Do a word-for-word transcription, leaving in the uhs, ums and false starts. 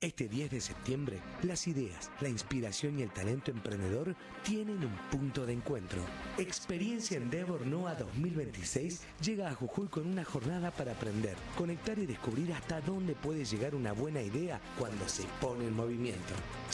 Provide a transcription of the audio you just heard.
Este diez de septiembre, las ideas, la inspiración y el talento emprendedor tienen un punto de encuentro. Experiencia Endeavor NOA dos mil veintiséis llega a Jujuy con una jornada para aprender, conectar y descubrir hasta dónde puede llegar una buena idea cuando se pone en movimiento.